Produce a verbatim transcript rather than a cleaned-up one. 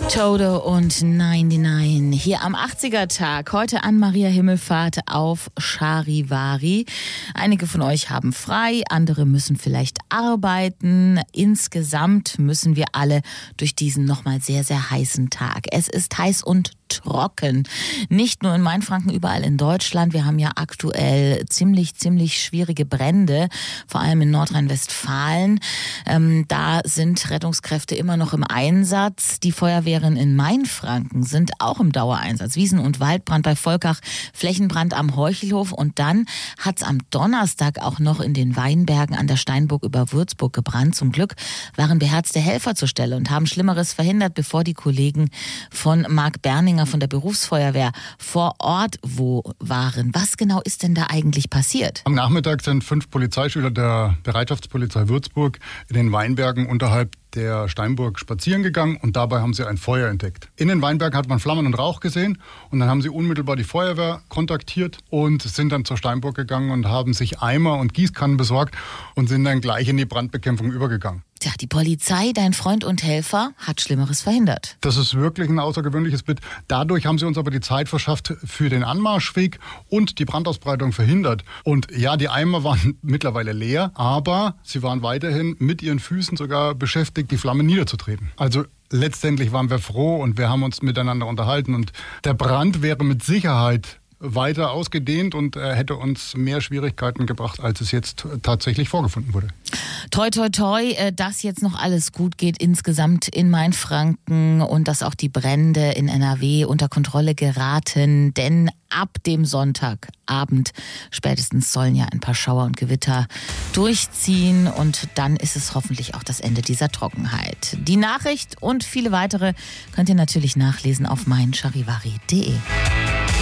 Toto und neunundneunzig hier am achtziger-Tag. Heute an Maria Himmelfahrt auf Charivari. Einige von euch haben frei, andere müssen vielleicht arbeiten. Insgesamt müssen wir alle durch diesen nochmal sehr, sehr heißen Tag. Es ist heiß und trocken. Nicht nur in Mainfranken, überall in Deutschland. Wir haben ja aktuell ziemlich, ziemlich schwierige Brände, vor allem in Nordrhein-Westfalen. Ähm, da sind Rettungskräfte immer noch im Einsatz. Die Feuerwehren in Mainfranken sind auch im Dauereinsatz. Wiesen- und Waldbrand bei Volkach, Flächenbrand am Heuchelhof und dann hat es am Donnerstag auch noch in den Weinbergen an der Steinburg über Würzburg gebrannt. Zum Glück waren beherzte Helfer zur Stelle und haben Schlimmeres verhindert, bevor die Kollegen von Marc Berninger von der Berufsfeuerwehr vor Ort wo waren. Was genau ist denn da eigentlich passiert? Am Nachmittag sind fünf Polizeischüler der Bereitschaftspolizei Würzburg in den Weinbergen unterhalb der Steinburg spazieren gegangen und dabei haben sie ein Feuer entdeckt. In den Weinbergen hat man Flammen und Rauch gesehen und dann haben sie unmittelbar die Feuerwehr kontaktiert und sind dann zur Steinburg gegangen und haben sich Eimer und Gießkannen besorgt und sind dann gleich in die Brandbekämpfung übergegangen. Tja, die Polizei, dein Freund und Helfer, hat Schlimmeres verhindert. Das ist wirklich ein außergewöhnliches Bild. Dadurch haben sie uns aber die Zeit verschafft für den Anmarschweg und die Brandausbreitung verhindert. Und ja, die Eimer waren mittlerweile leer, aber sie waren weiterhin mit ihren Füßen sogar beschäftigt, die Flammen niederzutreten. Also letztendlich waren wir froh und wir haben uns miteinander unterhalten. Und der Brand wäre mit Sicherheit weiter ausgedehnt und äh, hätte uns mehr Schwierigkeiten gebracht, als es jetzt tatsächlich vorgefunden wurde. Toi, toi, toi, äh, dass jetzt noch alles gut geht insgesamt in Mainfranken und dass auch die Brände in N R W unter Kontrolle geraten, denn ab dem Sonntagabend spätestens sollen ja ein paar Schauer und Gewitter durchziehen und dann ist es hoffentlich auch das Ende dieser Trockenheit. Die Nachricht und viele weitere könnt ihr natürlich nachlesen auf mein charivari punkt de.